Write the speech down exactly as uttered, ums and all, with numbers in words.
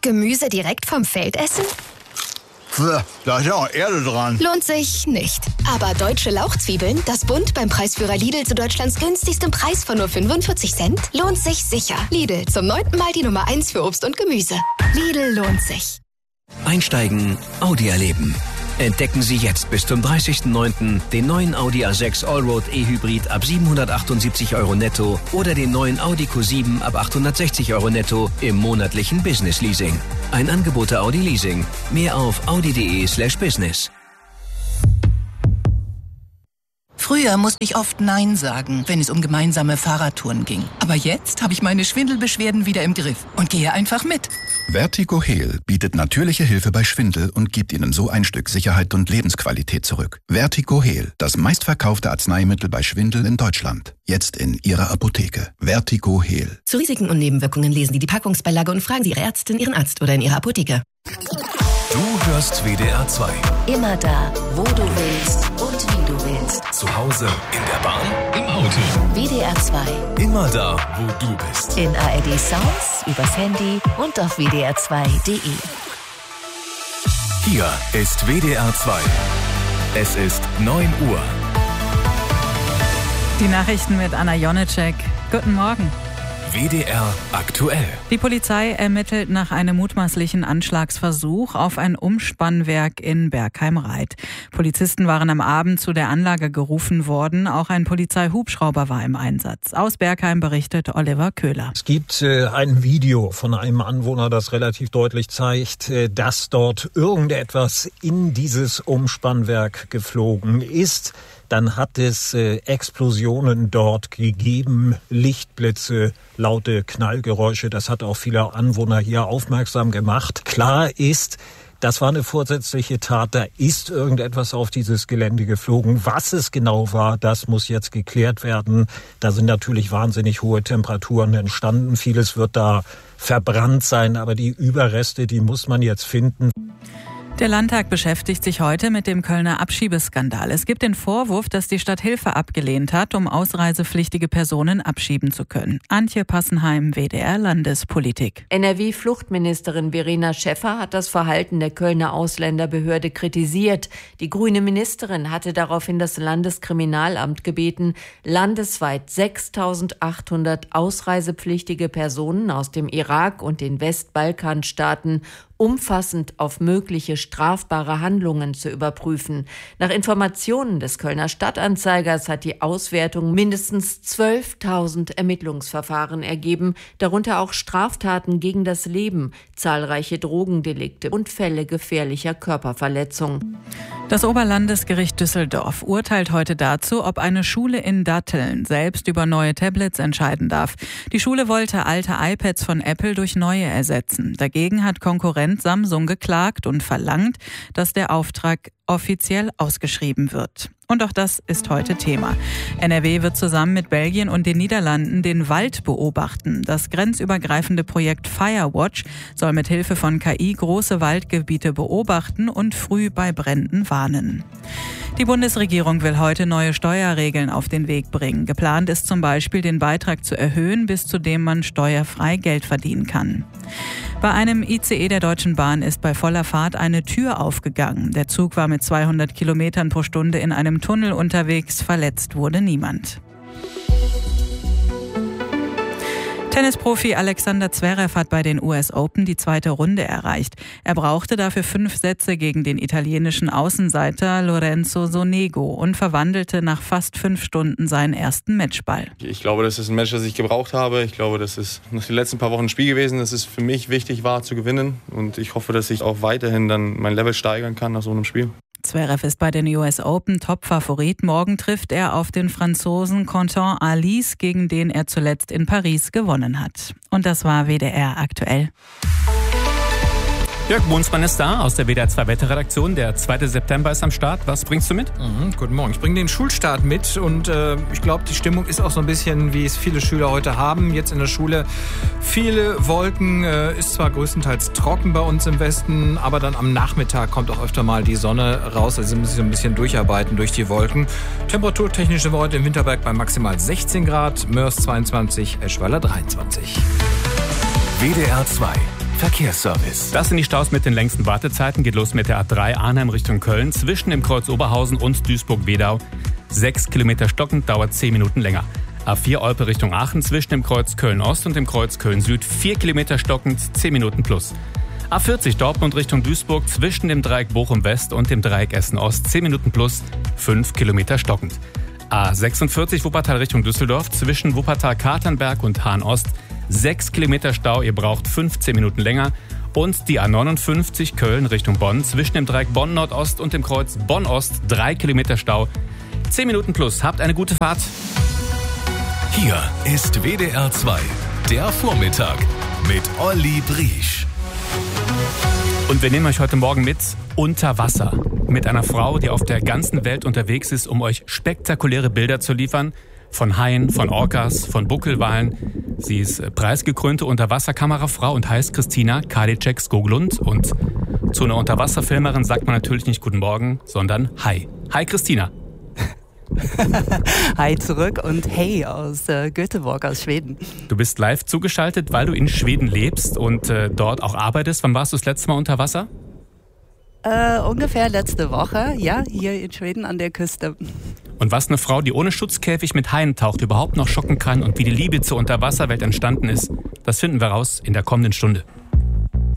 Gemüse direkt vom Feld essen? Da ist ja auch Erde dran. Lohnt sich nicht. Aber deutsche Lauchzwiebeln, das Bund beim Preisführer Lidl zu Deutschlands günstigstem Preis von nur fünfundvierzig Cent, lohnt sich sicher. Lidl, zum neunten Mal die Nummer eins für Obst und Gemüse. Lidl lohnt sich. Einsteigen, Audi erleben. Entdecken Sie jetzt bis zum dreißigsten neunten den neuen Audi A sechs Allroad E-Hybrid ab siebenhundertachtundsiebzig Euro netto oder den neuen Audi Q sieben ab achthundertsechzig Euro netto im monatlichen Business Leasing. Ein Angebot der Audi Leasing. Mehr auf audi.de slash business. Früher musste ich oft Nein sagen, wenn es um gemeinsame Fahrradtouren ging. Aber jetzt habe ich meine Schwindelbeschwerden wieder im Griff und gehe einfach mit. Vertigo Heal bietet natürliche Hilfe bei Schwindel und gibt Ihnen so ein Stück Sicherheit und Lebensqualität zurück. Vertigo Heal, das meistverkaufte Arzneimittel bei Schwindel in Deutschland. Jetzt in Ihrer Apotheke. Vertigo Heal. Zu Risiken und Nebenwirkungen lesen Sie die Packungsbeilage und fragen Sie Ihre Ärztin, Ihren Arzt oder in Ihrer Apotheke. Du hörst W D R zwei. Immer da, wo du willst und wie du willst. Zu Hause, in der Bahn, im Auto. W D R zwei. Immer da, wo du bist. In A R D Sounds, übers Handy und auf w d r zwei punkt d e. Hier ist W D R zwei. Es ist neun Uhr. Die Nachrichten mit Anna Jonecek. Guten Morgen. W D R aktuell. Die Polizei ermittelt nach einem mutmaßlichen Anschlagsversuch auf ein Umspannwerk in Bergheim-Raith. Polizisten waren am Abend zu der Anlage gerufen worden. Auch ein Polizeihubschrauber war im Einsatz. Aus Bergheim berichtet Oliver Köhler. Es gibt äh, ein Video von einem Anwohner, das relativ deutlich zeigt, äh, dass dort irgendetwas in dieses Umspannwerk geflogen ist. Dann hat es äh, Explosionen dort gegeben, Lichtblitze, laute Knallgeräusche. Das hat auch viele Anwohner hier aufmerksam gemacht. Klar ist, das war eine vorsätzliche Tat. Da ist irgendetwas auf dieses Gelände geflogen. Was es genau war, das muss jetzt geklärt werden. Da sind natürlich wahnsinnig hohe Temperaturen entstanden. Vieles wird da verbrannt sein, aber die Überreste, die muss man jetzt finden. Der Landtag beschäftigt sich heute mit dem Kölner Abschiebeskandal. Es gibt den Vorwurf, dass die Stadt Hilfe abgelehnt hat, um ausreisepflichtige Personen abschieben zu können. Antje Passenheim, W D R Landespolitik. N R W-Fluchtministerin Verena Schäffer hat das Verhalten der Kölner Ausländerbehörde kritisiert. Die grüne Ministerin hatte daraufhin das Landeskriminalamt gebeten, landesweit sechstausendachthundert ausreisepflichtige Personen aus dem Irak und den Westbalkanstaaten umfassend auf mögliche strafbare Handlungen zu überprüfen. Nach Informationen des Kölner Stadtanzeigers hat die Auswertung mindestens zwölftausend Ermittlungsverfahren ergeben, darunter auch Straftaten gegen das Leben, zahlreiche Drogendelikte und Fälle gefährlicher Körperverletzung. Das Oberlandesgericht Düsseldorf urteilt heute dazu, ob eine Schule in Datteln selbst über neue Tablets entscheiden darf. Die Schule wollte alte iPads von Apple durch neue ersetzen. Dagegen hat Konkurrenz Samsung geklagt und verlangt, dass der Auftrag offiziell ausgeschrieben wird. Und auch das ist heute Thema. N R W wird zusammen mit Belgien und den Niederlanden den Wald beobachten. Das grenzübergreifende Projekt Firewatch soll mit Hilfe von K I große Waldgebiete beobachten und früh bei Bränden warnen. Die Bundesregierung will heute neue Steuerregeln auf den Weg bringen. Geplant ist zum Beispiel, den Beitrag zu erhöhen, bis zu dem man steuerfrei Geld verdienen kann. Bei einem I C E der Deutschen Bahn ist bei voller Fahrt eine Tür aufgegangen. Der Zug war mit zweihundert Kilometern pro Stunde in einem Tunnel unterwegs. Verletzt wurde niemand. Tennisprofi Alexander Zverev hat bei den U S Open die zweite Runde erreicht. Er brauchte dafür fünf Sätze gegen den italienischen Außenseiter Lorenzo Sonego und verwandelte nach fast fünf Stunden seinen ersten Matchball. Ich glaube, das ist ein Match, das ich gebraucht habe. Ich glaube, das ist nach den letzten paar Wochen ein Spiel gewesen, das es für mich wichtig war zu gewinnen. Und ich hoffe, dass ich auch weiterhin dann mein Level steigern kann nach so einem Spiel. Zverev ist bei den U S Open Top-Favorit. Morgen trifft er auf den Franzosen Quentin Halys, gegen den er zuletzt in Paris gewonnen hat. Und das war W D R aktuell. Jörg Bohnsmann ist da aus der W D R zwei Wetterredaktion. Der zweite September ist am Start. Was bringst du mit? Mhm, guten Morgen. Ich bringe den Schulstart mit und äh, ich glaube, die Stimmung ist auch so ein bisschen, wie es viele Schüler heute haben. Jetzt in der Schule viele Wolken, äh, ist zwar größtenteils trocken bei uns im Westen, aber dann am Nachmittag kommt auch öfter mal die Sonne raus. Also müssen Sie so ein bisschen durcharbeiten durch die Wolken. Temperaturtechnisch sind wir heute im Winterberg bei maximal sechzehn Grad, Mörs zweiundzwanzig, Eschweiler dreiundzwanzig. W D R zwei Verkehrsservice. Das sind die Staus mit den längsten Wartezeiten. Geht los mit der A drei Arnhem Richtung Köln. Zwischen dem Kreuz Oberhausen und Duisburg-Wedau. Sechs Kilometer stockend, dauert zehn Minuten länger. A vier Olpe Richtung Aachen. Zwischen dem Kreuz Köln-Ost und dem Kreuz Köln-Süd. Vier Kilometer stockend, zehn Minuten plus. A vierzig Dortmund Richtung Duisburg. Zwischen dem Dreieck Bochum-West und dem Dreieck Essen-Ost. zehn Minuten plus, fünf Kilometer stockend. A sechsundvierzig Wuppertal Richtung Düsseldorf. Zwischen Wuppertal-Katernberg und Hahn-Ost. sechs Kilometer Stau, ihr braucht fünfzehn Minuten länger. Und die A neunundfünfzig Köln Richtung Bonn. Zwischen dem Dreieck Bonn-Nordost und dem Kreuz Bonn-Ost. drei Kilometer Stau. zehn Minuten plus. Habt eine gute Fahrt. Hier ist W D R zwei, der Vormittag mit Olli Briesch. Und wir nehmen euch heute Morgen mit unter Wasser. Mit einer Frau, die auf der ganzen Welt unterwegs ist, um euch spektakuläre Bilder zu liefern. Von Haien, von Orcas, von Buckelwalen. Sie ist preisgekrönte Unterwasserkamerafrau und heißt Christina Karliczek-Skoglund. Und zu einer Unterwasserfilmerin sagt man natürlich nicht Guten Morgen, sondern Hi. Hi Christina. Hi zurück und hey aus äh, Göteborg, aus Schweden. Du bist live zugeschaltet, weil du in Schweden lebst und äh, dort auch arbeitest. Wann warst du das letzte Mal unter Wasser? Äh, ungefähr letzte Woche, ja, hier in Schweden an der Küste. Und was eine Frau, die ohne Schutzkäfig mit Haien taucht, überhaupt noch schocken kann und wie die Liebe zur Unterwasserwelt entstanden ist, das finden wir raus in der kommenden Stunde.